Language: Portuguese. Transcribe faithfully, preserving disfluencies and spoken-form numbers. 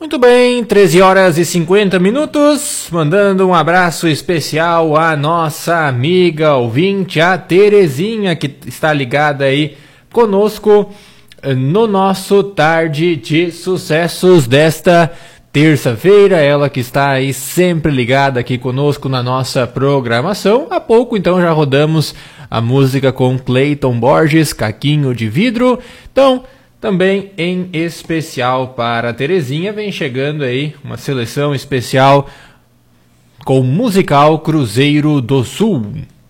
Muito bem, treze horas e cinquenta minutos, mandando um abraço especial à nossa amiga ouvinte, a Terezinha, que está ligada aí conosco no nosso Tarde de Sucessos desta terça-feira. Ela que está aí sempre ligada aqui conosco na nossa programação. Há pouco então já rodamos a música com Clayton Borges, Caquinho de Vidro. Então, também em especial para a Terezinha, vem chegando aí uma seleção especial com o musical Cruzeiro do Sul.